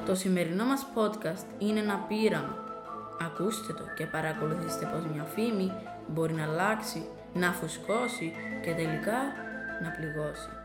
Το σημερινό μας podcast είναι ένα πείραμα. Ακούστε το και παρακολουθήστε πως μια φήμη μπορεί να αλλάξει, να φουσκώσει και τελικά να πληγώσει.